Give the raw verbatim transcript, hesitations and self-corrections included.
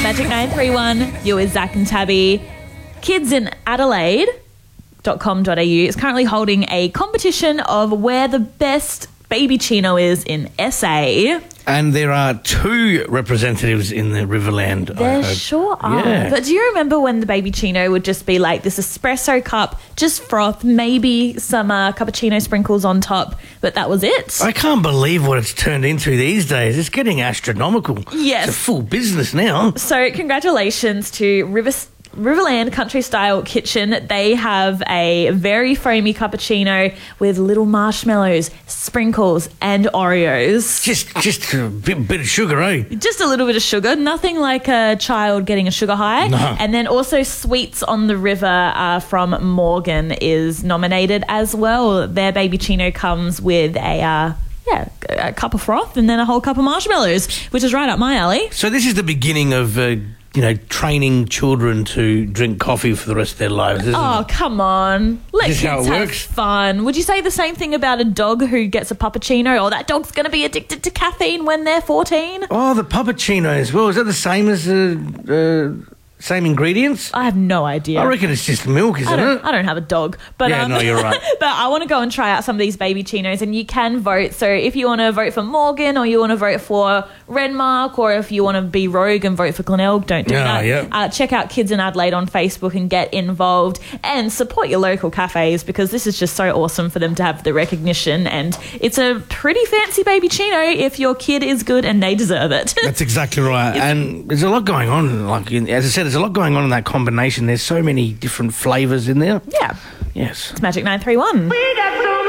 Magic nine three one, you're with Zach and Tabby. Kids in Adelaide dot com dot a u is currently holding a competition of where the best baby chino is in S A. And there are two representatives in the Riverland. There sure are. Yeah. But do you remember when the baby chino would just be like this espresso cup, just froth, maybe some uh, cappuccino sprinkles on top, but that was it? I can't believe what it's turned into these days. It's getting astronomical. Yes. It's a full business now. So congratulations to River... Riverland Country Style Kitchen. They have a very foamy cappuccino with little marshmallows, sprinkles, and Oreos. Just just a bit, bit of sugar, eh? Just a little bit of sugar. Nothing like a child getting a sugar high. No. And then also Sweets on the River uh, from Morgan is nominated as well. Their baby chino comes with a... Uh, Yeah, a cup of froth and then a whole cup of marshmallows, which is right up my alley. So this is the beginning of, uh, you know, training children to drink coffee for the rest of their lives, isn't Oh, it? come on. Let Is this how kids it have works? fun. Would you say the same thing about a dog who gets a puppuccino? Or that dog's going to be addicted to caffeine when they're fourteen? Oh, the puppuccino as well. Is that the same as the uh, same ingredients? I have no idea. I reckon it's just milk, isn't I don't, it? I don't have a dog. But, Yeah, um, no, you're right. But I want to go and try out some of these baby chinos, and you can vote. So if you want to vote for Morgan, or you want to vote for Renmark, or if you want to be rogue and vote for Glenelg, don't do Yeah, that. yeah. Uh, check out Kids in Adelaide on Facebook and get involved, and support your local cafes, because this is just so awesome for them to have the recognition, and it's a pretty fancy baby chino if your kid is good and they deserve it. That's exactly right. And there's a lot going on. Like in, as I said, there's a lot going on in that combination. There's so many different flavours in there. Yeah. Yes. It's Magic nine three one. We got